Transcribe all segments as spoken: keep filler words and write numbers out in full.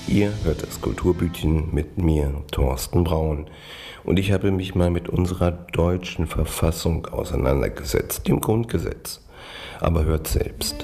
Ihr hört das Kulturbütchen mit mir, Thorsten Braun. Und ich habe mich mal mit unserer deutschen Verfassung auseinandergesetzt, dem Grundgesetz. Aber hört selbst.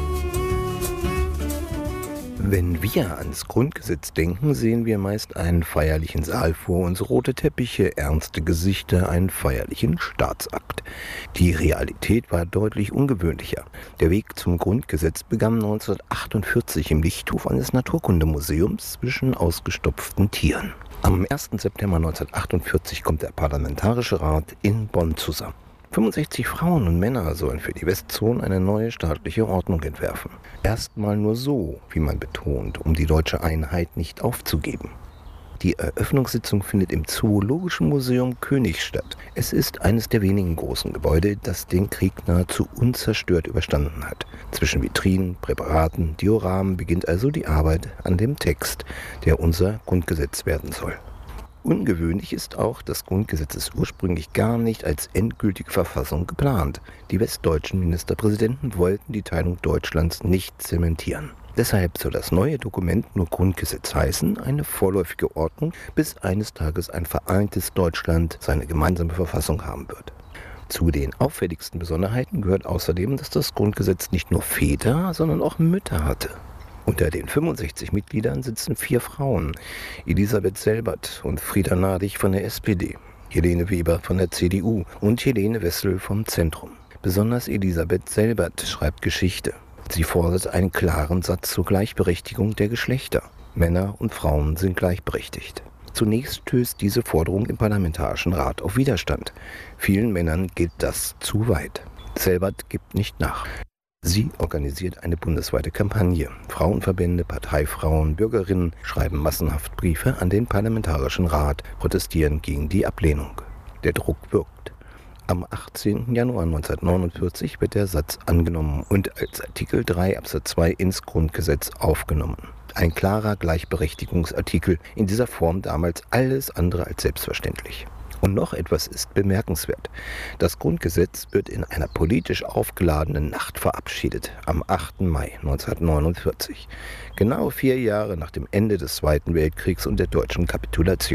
Wenn wir ans Grundgesetz denken, sehen wir meist einen feierlichen Saal vor uns, rote Teppiche, ernste Gesichter, einen feierlichen Staatsakt. Die Realität war deutlich ungewöhnlicher. Der Weg zum Grundgesetz begann neunzehnhundertachtundvierzig im Lichthof eines Naturkundemuseums zwischen ausgestopften Tieren. Am ersten September neunzehnhundertachtundvierzig kommt der Parlamentarische Rat in Bonn zusammen. fünfundsechzig Frauen und Männer sollen für die Westzone eine neue staatliche Ordnung entwerfen. Erstmal nur so, wie man betont, um die deutsche Einheit nicht aufzugeben. Die Eröffnungssitzung findet im Zoologischen Museum König statt. Es ist eines der wenigen großen Gebäude, das den Krieg nahezu unzerstört überstanden hat. Zwischen Vitrinen, Präparaten, Dioramen beginnt also die Arbeit an dem Text, der unser Grundgesetz werden soll. Ungewöhnlich ist auch, das Grundgesetz ist ursprünglich gar nicht als endgültige Verfassung geplant. Die westdeutschen Ministerpräsidenten wollten die Teilung Deutschlands nicht zementieren. Deshalb soll das neue Dokument nur Grundgesetz heißen, eine vorläufige Ordnung, bis eines Tages ein vereintes Deutschland seine gemeinsame Verfassung haben wird. Zu den auffälligsten Besonderheiten gehört außerdem, dass das Grundgesetz nicht nur Väter, sondern auch Mütter hatte. Unter den fünfundsechzig Mitgliedern sitzen vier Frauen: Elisabeth Selbert und Frieda Nadig von der S P D, Helene Weber von der C D U und Helene Wessel vom Zentrum. Besonders Elisabeth Selbert schreibt Geschichte. Sie fordert einen klaren Satz zur Gleichberechtigung der Geschlechter. Männer und Frauen sind gleichberechtigt. Zunächst stößt diese Forderung im Parlamentarischen Rat auf Widerstand. Vielen Männern geht das zu weit. Selbert gibt nicht nach. Sie organisiert eine bundesweite Kampagne. Frauenverbände, Parteifrauen, Bürgerinnen schreiben massenhaft Briefe an den Parlamentarischen Rat, protestieren gegen die Ablehnung. Der Druck wirkt. Am achtzehnten Januar neunzehnhundertneunundvierzig wird der Satz angenommen und als Artikel drei Absatz zwei ins Grundgesetz aufgenommen. Ein klarer Gleichberechtigungsartikel, in dieser Form damals alles andere als selbstverständlich. Und noch etwas ist bemerkenswert. Das Grundgesetz wird in einer politisch aufgeladenen Nacht verabschiedet, am achten Mai neunzehnhundertneunundvierzig. Genau vier Jahre nach dem Ende des Zweiten Weltkriegs und der deutschen Kapitulation.